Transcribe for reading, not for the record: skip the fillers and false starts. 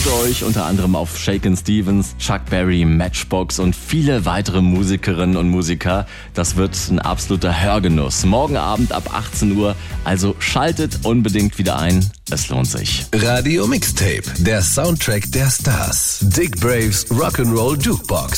freut euch unter anderem auf Shakin' Stevens, Chuck Berry, Matchbox und viele weitere Musikerinnen und Musiker. Das wird ein absoluter Hörgenuss. Morgen Abend ab 18 Uhr, also schaltet unbedingt wieder ein. Es lohnt sich. Radio Mixtape, der Soundtrack der Stars. Dick Braves Rock'n'Roll Jukebox.